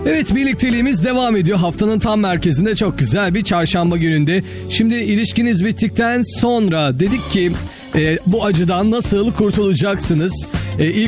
Evet, birlikteliğimiz devam ediyor. Haftanın tam merkezinde çok güzel bir çarşamba gününde. Şimdi ilişkiniz bittikten sonra dedik ki bu acıdan nasıl kurtulacaksınız? İlk